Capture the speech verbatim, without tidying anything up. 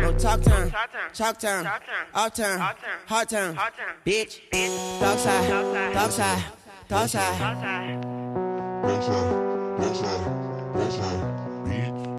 go talk time, chalk time, off time, hard time, bitch, dog side, dog side, dog side. Backside, backside, backside, backside, bitch.